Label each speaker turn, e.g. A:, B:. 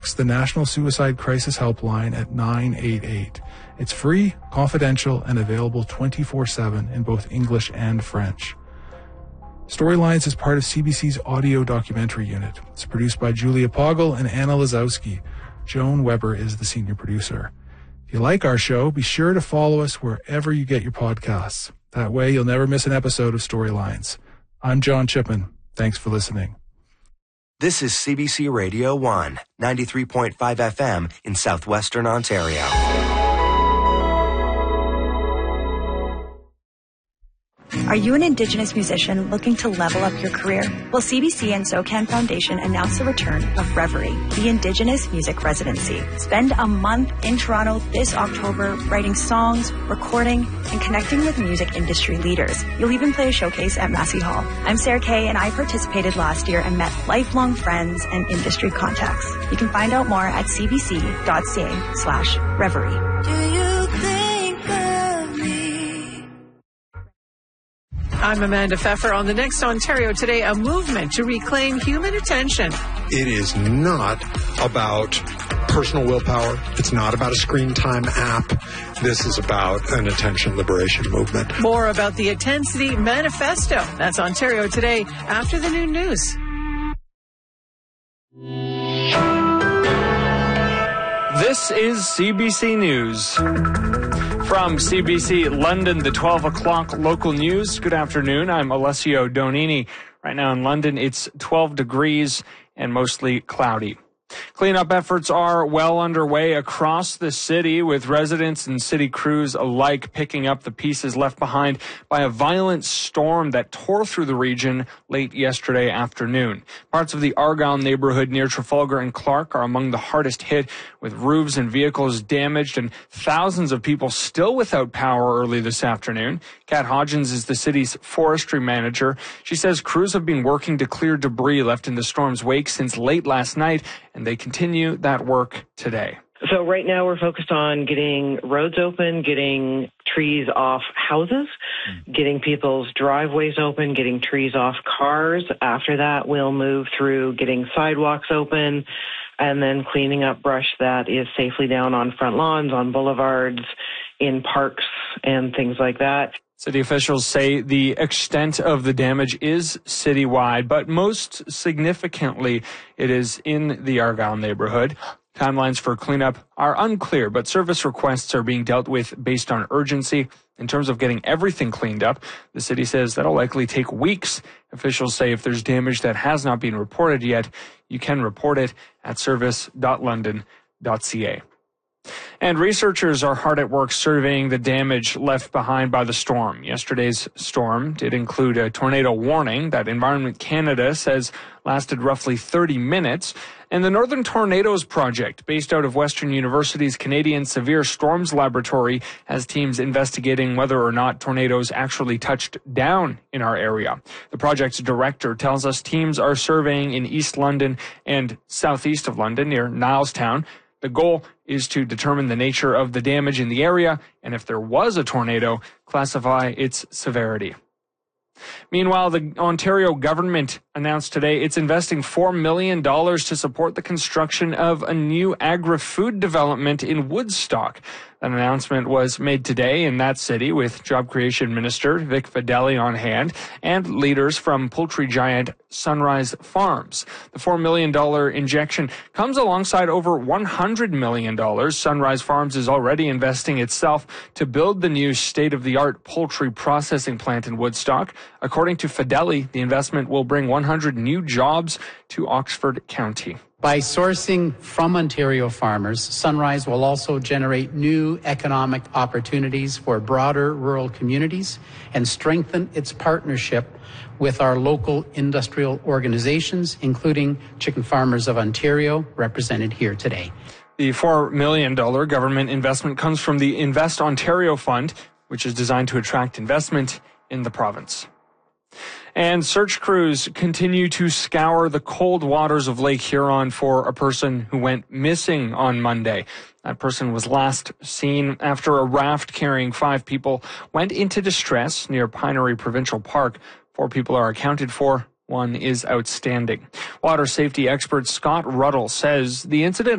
A: the National Suicide Crisis Helpline at 988. It's free, confidential, and available 24/7 in both English and French. Storylines is part of CBC's audio documentary unit. It's produced by Julia Poggle and Anna Lazowski. Joan Weber is the senior producer. If you like our show, be sure to follow us wherever you get your podcasts. That way you'll never miss an episode of Storylines. I'm John Chipman. Thanks for listening.
B: This is CBC Radio 1, 93.5 FM in southwestern Ontario.
C: Are you an Indigenous musician looking to level up your career? Well, CBC and SOCAN Foundation announced the return of Reverie, the Indigenous Music Residency. Spend a month in Toronto this October writing songs, recording, and connecting with music industry leaders. You'll even play a showcase at Massey Hall. I'm Sarah Kay, and I participated last year and met lifelong friends and industry contacts. You can find out more at cbc.ca/reverie.
D: Do you think of me?
E: I'm Amanda Pfeffer. On the next Ontario Today, a movement to reclaim human attention.
F: It is not about personal willpower. It's not about a screen time app. This is about an attention liberation movement.
E: More about the Intensity Manifesto. That's Ontario Today after the noon news.
G: This is CBC News. From CBC London, the 12 o'clock local news. Good afternoon. I'm Alessio Donini. Right now in London, it's 12 degrees and mostly cloudy. Cleanup efforts are well underway across the city, with residents and city crews alike picking up the pieces left behind by a violent storm that tore through the region late yesterday afternoon. Parts of the Argyle neighborhood near Trafalgar and Clark are among the hardest hit, with roofs and vehicles damaged and thousands of people still without power early this afternoon. Kat Hodgins is the city's forestry manager. She says crews have been working to clear debris left in the storm's wake since late last night, and they continue that work today.
H: So right now we're focused on getting roads open, getting trees off houses, getting people's driveways open, getting trees off cars. After that, we'll move through getting sidewalks open and then cleaning up brush that is safely down on front lawns, on boulevards, in parks, and things like that.
G: City officials say the extent of the damage is citywide, but most significantly, it is in the Argyle neighborhood. Timelines for cleanup are unclear, but service requests are being dealt with based on urgency. In terms of getting everything cleaned up, the city says that'll likely take weeks. Officials say if there's damage that has not been reported yet, you can report it at service.london.ca. And researchers are hard at work surveying the damage left behind by the storm. Yesterday's storm did include a tornado warning that Environment Canada says lasted roughly 30 minutes. And the Northern Tornadoes Project, based out of Western University's Canadian Severe Storms Laboratory, has teams investigating whether or not tornadoes actually touched down in our area. The project's director tells us teams are surveying in East London and southeast of London near Nilestown. The goal is to determine the nature of the damage in the area, and if there was a tornado, classify its severity. Meanwhile, the Ontario government announced today it's investing $4 million to support the construction of a new agri-food development in Woodstock. An announcement was made today in that city with Job Creation Minister Vic Fedeli on hand and leaders from poultry giant Sunrise Farms. The $4 million injection comes alongside over $100 million Sunrise Farms is already investing itself to build the new state-of-the-art poultry processing plant in Woodstock. According to Fedeli, the investment will bring 100 new jobs to Oxford County.
I: By sourcing from Ontario farmers, Sunrise will also generate new economic opportunities for broader rural communities and strengthen its partnership with our local industrial organizations, including Chicken Farmers of Ontario, represented here today.
G: The $4 million government investment comes from the Invest Ontario Fund, which is designed to attract investment in the province. And search crews continue to scour the cold waters of Lake Huron for a person who went missing on Monday. That person was last seen after a raft carrying 5 people went into distress near Pinery Provincial Park. 4 people are accounted for. 1 is outstanding. Water safety expert Scott Ruddle says the incident